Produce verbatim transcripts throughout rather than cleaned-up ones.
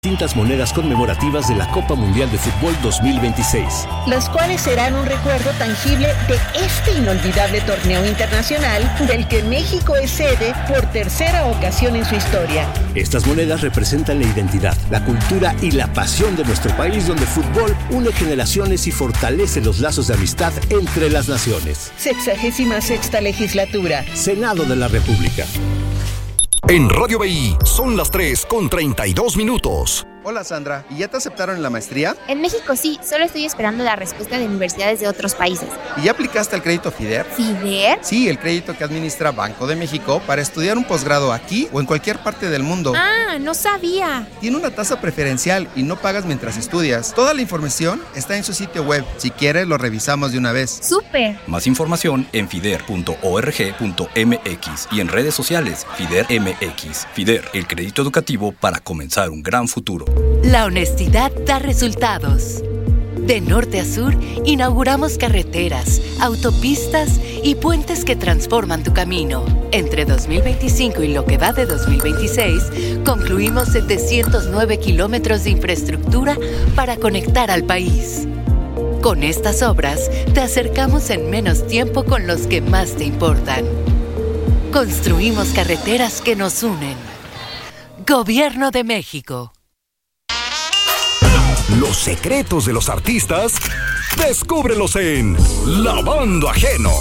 distintas monedas conmemorativas de la Copa Mundial de Fútbol dos mil veintiséis. Las cuales serán un recuerdo tangible de este inolvidable torneo internacional del que México es sede por tercera ocasión en su historia. Estas monedas representan la identidad, la cultura y la pasión de nuestro país, donde el fútbol une generaciones y fortalece los lazos de amistad entre las naciones. Sexagésima sexta legislatura. Senado de la República. En Radio B I son las tres con treinta y dos minutos. Hola Sandra, ¿y ya te aceptaron en la maestría? En México sí, solo estoy esperando la respuesta de universidades de otros países. ¿Y ya aplicaste al crédito FIDER? ¿FIDER? Sí, el crédito que administra Banco de México para estudiar un posgrado aquí o en cualquier parte del mundo. Ah, no sabía. Tiene una tasa preferencial y no pagas mientras estudias. Toda la información está en su sitio web. Si quieres, lo revisamos de una vez. ¡Súper! Más información en fider punto org punto m x y en redes sociales FIDER M X. FIDER, el crédito educativo para comenzar un gran futuro. La honestidad da resultados. De norte a sur, inauguramos carreteras, autopistas y puentes que transforman tu camino. Entre dos mil veinticinco y lo que va de dos mil veintiséis, concluimos setecientos nueve kilómetros de infraestructura para conectar al país. Con estas obras, te acercamos en menos tiempo con los que más te importan. Construimos carreteras que nos unen. Gobierno de México. Los secretos de los artistas, descúbrelos en Lavando Ajeno.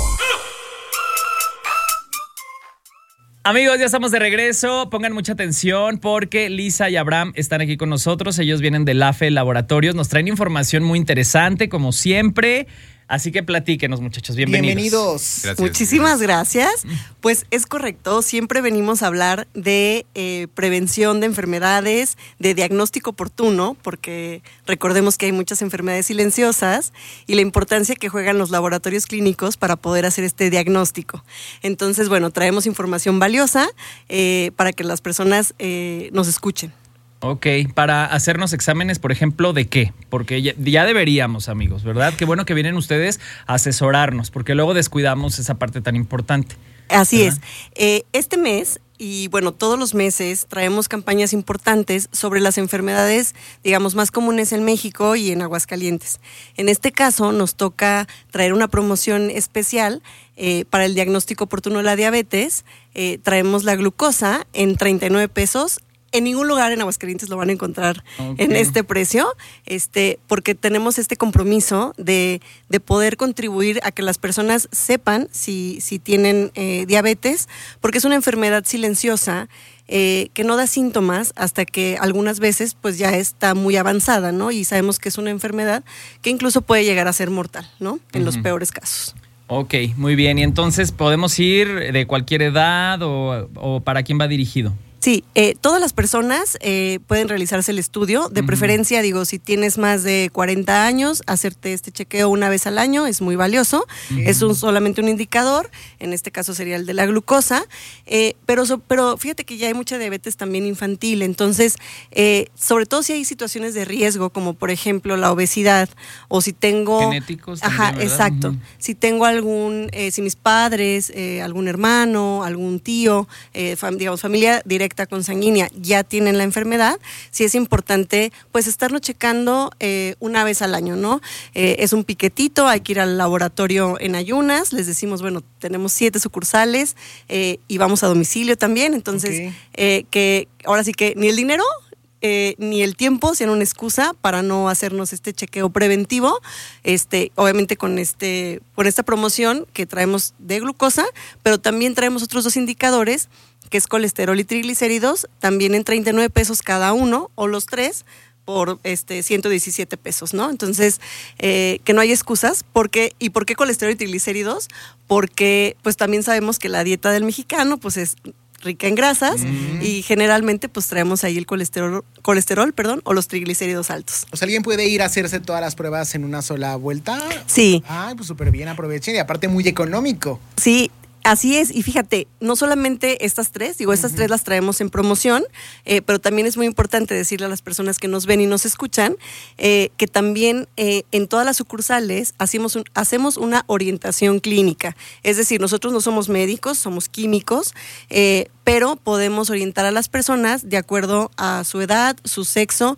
Amigos, ya estamos de regreso. Pongan mucha atención porque Lisa y Abraham están aquí con nosotros. Ellos vienen del A F E Laboratorios. Nos traen información muy interesante, como siempre. Así que platíquenos, muchachos. Bienvenidos. Bienvenidos. Gracias. Muchísimas gracias. Pues es correcto. Siempre venimos a hablar de eh, prevención de enfermedades, de diagnóstico oportuno, porque recordemos que hay muchas enfermedades silenciosas y la importancia que juegan los laboratorios clínicos para poder hacer este diagnóstico. Entonces, bueno, traemos información valiosa eh, para que las personas eh, nos escuchen. Ok, para hacernos exámenes, por ejemplo, ¿de qué? Porque ya, ya deberíamos, amigos, ¿verdad? Qué bueno que vienen ustedes a asesorarnos, porque luego descuidamos esa parte tan importante. Así ¿verdad? es. Eh, este mes, y bueno, todos los meses traemos campañas importantes sobre las enfermedades, digamos, más comunes en México y en Aguascalientes. En este caso, nos toca traer una promoción especial eh, para el diagnóstico oportuno de la diabetes. Eh, traemos la glucosa en treinta y nueve pesos. En ningún lugar en Aguascalientes lo van a encontrar okay. en este precio, este, porque tenemos este compromiso de, de poder contribuir a que las personas sepan si, si tienen eh, diabetes, porque es una enfermedad silenciosa eh, que no da síntomas hasta que algunas veces pues ya está muy avanzada, ¿no? Y sabemos que es una enfermedad que incluso puede llegar a ser mortal, ¿no? En uh-huh. los peores casos. Ok, muy bien. Y entonces, ¿podemos ir de cualquier edad o, o para quién va dirigido? Sí, eh, todas las personas eh, pueden realizarse el estudio, de uh-huh. preferencia, digo, si tienes más de cuarenta años, hacerte este chequeo una vez al año es muy valioso, uh-huh. es un, solamente un indicador, en este caso sería el de la glucosa, eh, pero, so, pero fíjate que ya hay mucha diabetes también infantil, entonces, eh, sobre todo si hay situaciones de riesgo, como por ejemplo la obesidad, o si tengo... Genéticos también, Ajá, ¿verdad? exacto, uh-huh. si tengo algún, eh, si mis padres, eh, algún hermano, algún tío, eh, fam, digamos, familia directa, consanguínea ya tienen la enfermedad, sí es importante pues estarlo checando eh, una vez al año, ¿no? Eh, es un piquetito, hay que ir al laboratorio en ayunas, les decimos, bueno, tenemos siete sucursales eh, y vamos a domicilio también, entonces okay. eh, que ahora sí que ni el dinero Eh, ni el tiempo sean una excusa para no hacernos este chequeo preventivo, este, obviamente con este, con esta promoción que traemos de glucosa, pero también traemos otros dos indicadores, que es colesterol y triglicéridos, también en treinta y nueve pesos cada uno, o los tres, por este ciento diecisiete pesos, ¿no? Entonces, eh, que no hay excusas, porque, ¿y por qué colesterol y triglicéridos? Porque, pues también sabemos que la dieta del mexicano, pues es rica en grasas mm. y generalmente pues traemos ahí el colesterol, colesterol, perdón, o los triglicéridos altos. O sea, ¿alguien puede ir a hacerse todas las pruebas en una sola vuelta? Sí. Ay, pues súper bien, aprovechen y aparte muy económico. Sí. Así es, y fíjate, no solamente estas tres, digo, estas uh-huh. tres las traemos en promoción, eh, pero también es muy importante decirle a las personas que nos ven y nos escuchan eh, que también eh, en todas las sucursales hacemos, un, hacemos una orientación clínica. Es decir, nosotros no somos médicos, somos químicos, eh, pero podemos orientar a las personas de acuerdo a su edad, su sexo